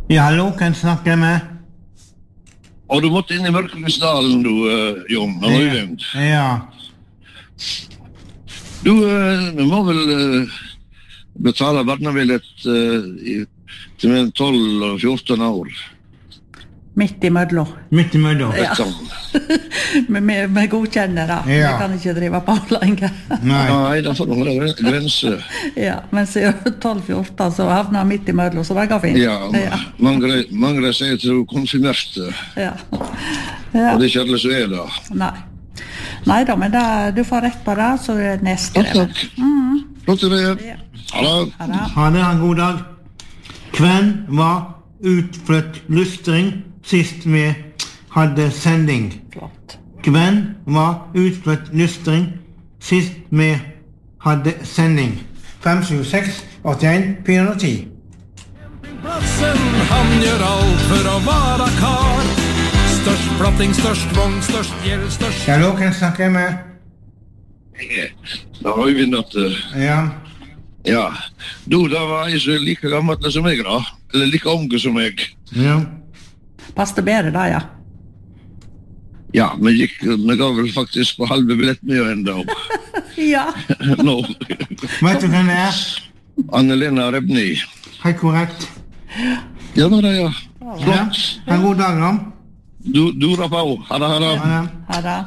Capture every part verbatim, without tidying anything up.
Ja, hallo, kan jeg snakke med? Og du måtte inn i Mørkeløsdalen, du, uh, Jon, og Øyvind. Ja. Du, uh, vi må vel uh, betale barnevillet uh, i, til mellom tolv og fjorten år. Midt i mødlo. Midt i mødlo. Ja. Men vi, vi godkjenner det. Ja. Vi kan ikke drive på lenger. Nei. Nei, da får du holde grense. Ja, men siden tolv fjorten så havner jeg midt i mødlo, så det går fint. Ja, ja. mange, mange sier at du konfirmerte. Ja. Ja. Og det er ikke alle som er det. Nei. Nei da, men da, du får rett på det, så er det nedskrevet. Takk, takk. Mm. Flott til det. Ja. Ha det. Ha det. Ha det, ha en god dag. Hvem var utflytt lystring sist vi hadde sending? Flott. Hvem var utflytt lystring sist vi hadde sending? fem sju seks åtte en fire nul ti. Plassen, han gjør alt for å være kar. Størst platting, størst vogn, størst gjeld, størst... Hallo, kan jeg snakke med? Da har vi natt. Ja. Ja. Du, da var jeg så like gammel som jeg da. Eller like unge som jeg. Ja. Passte bedre da, ja. Ja, men gikk, vi ga vel faktisk på halve billett med enda. Ja. Nå. Vet du hvem det er? Anne-Lena Rebni. Helt korrekt. Ja, det er det, ja. Ja. Flott. Ha en god dag, da. Du, du rappa også. Ha det, ha det. Ha det. Ha det.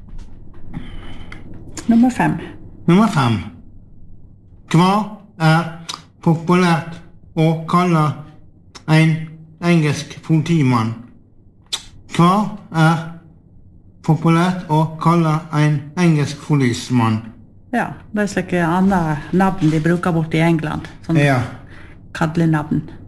Nummer fem. Nummer fem. Hva er populært å kalle en engelsk politimann? Hva er populært å kalle en engelsk policemann? Ja, det er slike andre navn de bruker bort i England. Sånn Ja. kallenavn.